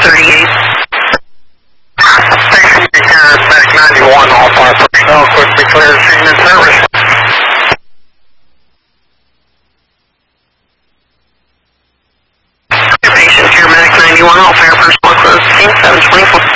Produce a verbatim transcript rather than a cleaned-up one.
thirty-eight. Station here at Medic ninety-one, all fire personnel, quick declared scene in service. Patient here, Medic ninety-one, all fire personnel, close scene, seven twenty-four.